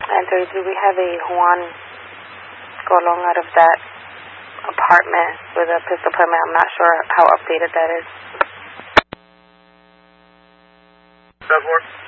And 33, we have a Juan Colon out of that apartment with a pistol permit. I'm not sure how updated that is. That works.